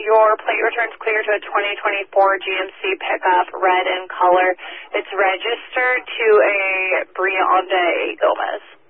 your plate return's clear to a 2024 GMC pickup, red in color. It's registered to a Brianda Gomez.